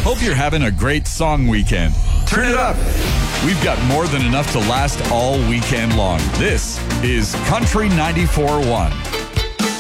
Hope you're having a great song weekend. Turn it up. We've got more than enough to last all weekend long. This is Country 94.1.